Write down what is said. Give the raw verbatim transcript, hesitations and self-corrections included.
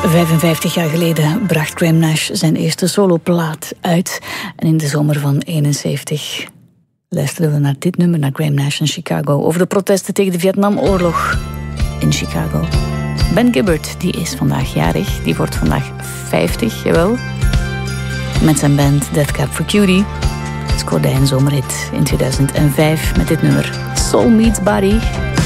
vijfenvijftig jaar geleden bracht Graham Nash zijn eerste soloplaat uit. En in de zomer van eenenzeventig luisterden we naar dit nummer, naar Graham Nash in Chicago, over de protesten tegen de Vietnamoorlog in Chicago. Ben Gibbard, die is vandaag jarig, die wordt vandaag vijftig, jawel. Met zijn band Death Cab for Cutie scoorde hij een zomerhit in tweeduizend vijf met dit nummer Soul Meets Body.